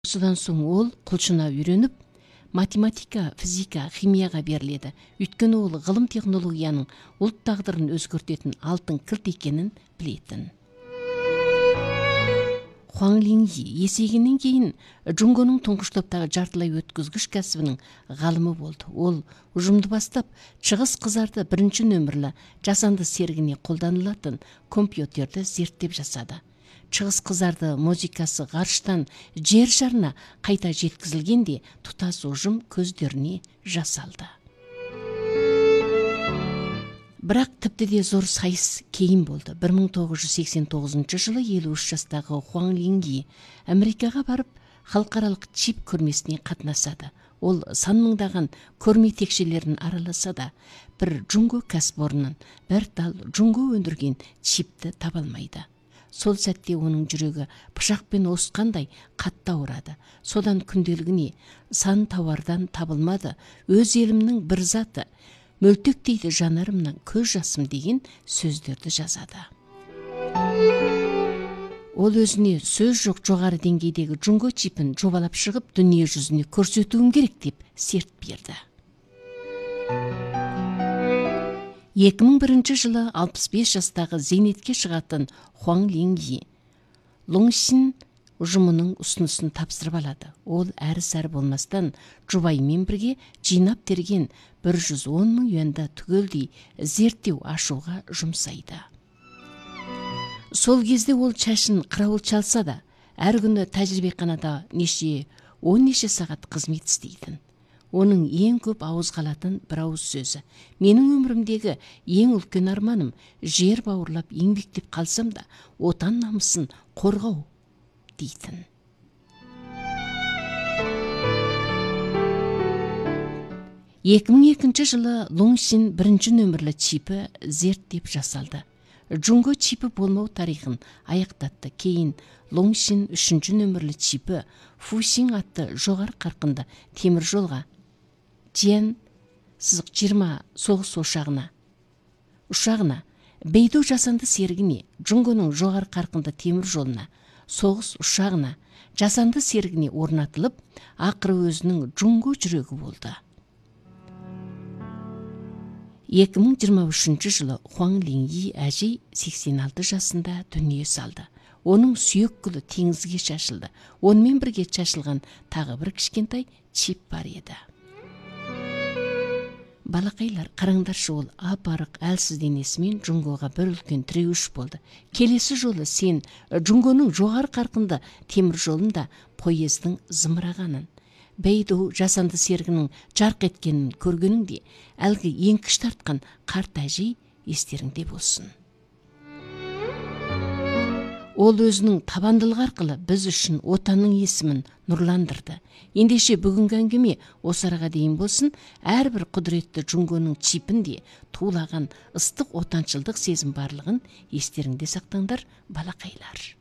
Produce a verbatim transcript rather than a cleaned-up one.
Осыдан соң ол құлшына үйреніп, математика, физика, химияға беріледі. Өйткені ол ғылым технологияның ұлт тағдырын өзгертетін алтын кілт екенін білетін. Хуаң Линьи есейгеннен кейін Джунгоның тұңғыш топтағы жартылай өткізгіш кәсібінің ғалымы болды. Ол ұжымды бастап, шығыс қызарды бірінші нөмірлі жасанды серігіне қолданылатын компьютерді зерттеп жасады. Шығыс қызарды музыкасы ғарыштан жер шарына қайта жеткізілгенде тұтас ұжым көздеріне жасалды. Бірақ тіпті де зор сайыс кейін болды. бір мың тоғыз жүз сексен тоғызыншы жылы елу үш жастағы Хуаң Линьи Америкаға барып, халықаралық чип көрмесіне қатынасады. Ол сан мыңдаған көрме текшелерін араласа да, бір Джунго кәсіпорнынан бір тал Джунго өндірген чипті табалмайды. Сол сәтте оның жүрегі пышақпен осқандай қатты ауырады. Содан күнделігіне сан тауардан табылмады, өз елімнің бір заты, мөлтектейді жанарымнан көз жасым деген сөздерді жазады. Ол өзіне сөз жоқ жоғары деңгейдегі Джунго чипін жобалап шығып, дүние жүзіне көрсетуім керек деп серт берді. екі мың бірінші жылы алпыс бес жастағы зейнетке шығатын Хуаң Линьи Лоңшин ұжымының ұсынысын тапсырып алады. Ол әрі-сәрі болмастан жұбайымен бірге жинап терген бір жүз он мың юанды түгелдей зерттеу ашуға жұмсайды. Сол кезде ол шашын қырауыл шалса да, әр күні тәжірибеханада неше он неше сағат қызмет істейтін. Оның ең көп ауыз қалатын бір ауыз сөзі: менің өмірімдегі ең үлкен арманым жер бауырлап еңбектеп қалсам да отан намысын қорғау дейтін. екі мың екінші жылы Лоңшин бірінші нөмірлі чипі зерттеп жасалды. Джунго чипі болмау тарихын аяқтатты. Кейін Лоңшин үшінші нөмірлі чипі Фусин атты жоғары қарқынды темір жолға, Жен сызық жиырма соғыс ошағына, ұшағына, Бейду жасанды серігіне, Джунгоның жоғары қарқынды темір жолына, соғыс ұшағына, жасанды серігіне орнатылып, ақыры өзінің Джунго жүрегі болды. екі мың жиырма үшінші жылы Хуаң Линьи әжей сексен алты жасында дүние салды. Оның сүйек гүлі теңізге шашылды. Онымен бірге шашылған тағы бір кішкентай чип бар еді. Балақайлар, қараңдаршы, ол ап-арық әлсіз денесімен Джунгоға бір үлкен тіреуіш болды. Келесі жолы сен Джунгоның жоғары қарқынды темір жолында поездың зымырағанын, Бейду жасанды серігінің жарқ еткенін көргеніңде, әлгі еңкіш тартқан қарт әжей естеріңде болсын. Ол өзінің табандылығы арқылы біз үшін отанның есімін нұрландырды. Ендеше бүгінгі әңгіме осы араға дейін болсын, әрбір құдіретті Джунгоның чипінде тулаған ыстық отаншылдық сезім барлығын естеріңде сақтаңдар, балақайлар.